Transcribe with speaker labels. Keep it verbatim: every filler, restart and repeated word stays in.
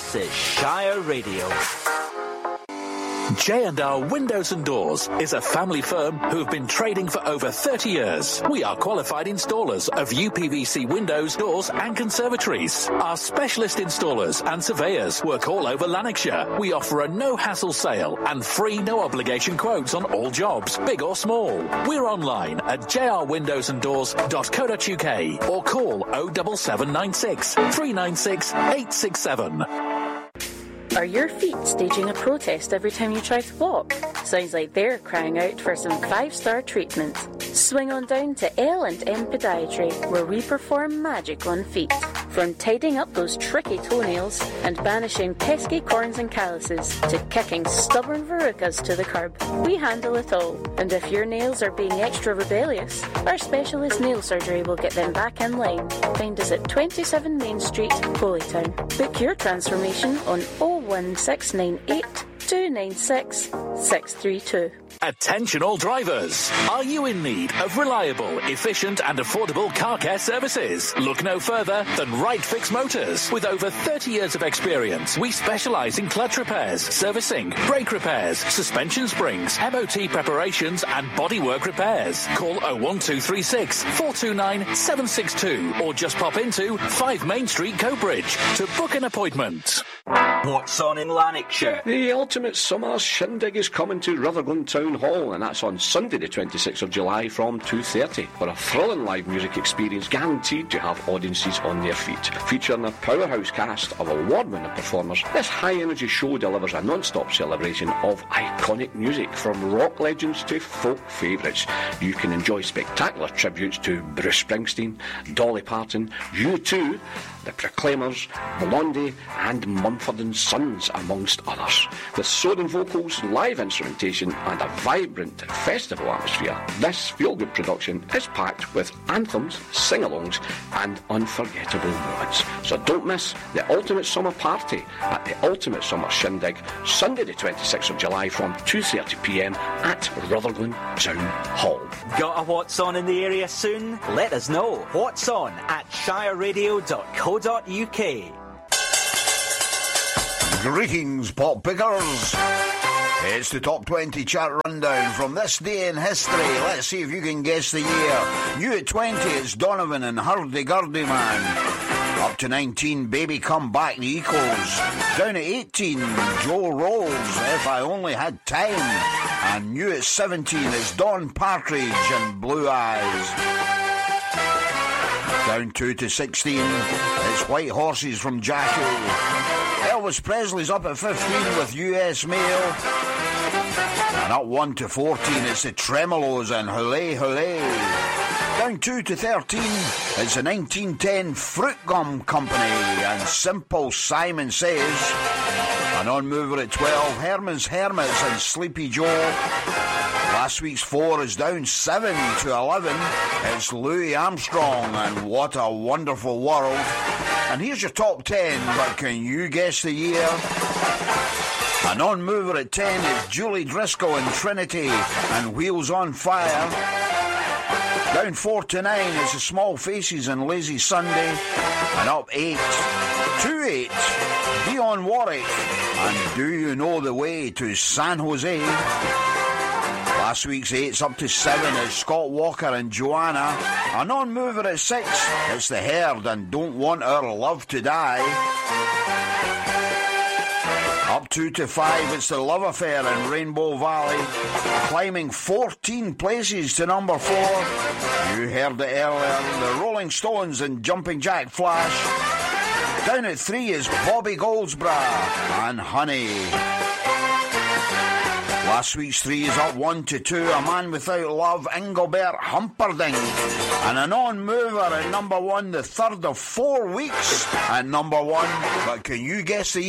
Speaker 1: This is Shire Radio.
Speaker 2: J and R Windows and Doors is a family firm who've been trading for over thirty years. We are qualified installers of U P V C windows, doors and conservatories. Our specialist installers and surveyors work all over Lanarkshire. We offer a no-hassle sale and free no-obligation quotes on all jobs, big or small. We're online at j r windows and doors dot co dot u k or call oh seven seven nine six, three nine six, eight six seven.
Speaker 3: Are your feet staging a protest every time you try to walk? Sounds like they're crying out for some five-star treatment. Swing on down to L and M Podiatry, where we perform magic on feet. From tidying up those tricky toenails and banishing pesky corns and calluses to kicking stubborn verrucas to the curb, we handle it all. And if your nails are being extra rebellious, our specialist nail surgery will get them back in line. Find us at twenty-seven Main Street, Holytown. Book your transformation on oh one six nine eight, two nine six, six three two.
Speaker 2: Attention all drivers. Are you in need of reliable, efficient and affordable car care services? Look no further than Right Fix Motors. With over thirty years of experience, we specialise in clutch repairs, servicing, brake repairs, suspension springs, M O T preparations and bodywork repairs. Call oh one two three six, four two nine, seven six two or just pop into five Main Street, Coatbridge to book an appointment.
Speaker 1: What's on in Lanarkshire?
Speaker 4: The Ultimate Summer Shindig is coming to Rutherglen Town Hall, and that's on Sunday the twenty-sixth of July from two thirty, for a thrilling live music experience guaranteed to have audiences on their feet. Featuring a powerhouse cast of award-winning performers, this high-energy show delivers a non-stop celebration of iconic music from rock legends to folk favourites. You can enjoy spectacular tributes to Bruce Springsteen, Dolly Parton, U two, The Proclaimers, Blondie and Mumford and Sons, amongst others. With soaring vocals, live instrumentation and a vibrant festival atmosphere, this feel-good production is packed with anthems, sing-alongs and unforgettable moments. So don't miss the Ultimate Summer Party at the Ultimate Summer Shindig, Sunday the twenty-sixth of July from two thirty p m at Rutherglen Town Hall.
Speaker 1: Got a What's On in the area soon? Let us know. What's On at shire radio dot co dot u k.
Speaker 5: Greetings, pop pickers. It's the top twenty chart rundown from this day in history. Let's see if you can guess the year. New at twenty, it's Donovan and Hurdy-Gurdy Man. Up to nineteen, Baby Come Back, the Equals. Down at eighteen, Joe Rolls, If I Only Had Time. And new at seventeen, it's Don Partridge and Blue Eyes. Down two to sixteen, it's White Horses from Jackie. Elvis Presley's up at fifteen with U S Mail. And up one to fourteen, it's the Tremolos and Hooray Hooray. Down two to thirteen, it's the nineteen ten Fruit Gum Company and Simple Simon Says. And on mover at twelve, Herman's Hermits and Sleepy Joe. Last week's four is down seven to eleven. It's Louis Armstrong and What a Wonderful World. And here's your top ten, but can you guess the year? And on mover at ten is Julie Driscoll and Trinity and Wheels on Fire. Down four to nine is the Small Faces and Lazy Sunday. And up eight to eight, Dionne Warwick and Do You Know the Way to San Jose. Last week's eight's up to seven is Scott Walker and Joanna. And on mover at six, it's The Herd and Don't Want Our Love to Die. Up two to five, it's The Love Affair in Rainbow Valley. Climbing fourteen places to number four. You heard it earlier, The Rolling Stones and Jumping Jack Flash. Down at three is Bobby Goldsborough and Honey. Last week's three is up one to two, A Man Without Love, Engelbert Humperdinck. And an on-mover at number one, the third of four weeks at number one. But can you guess the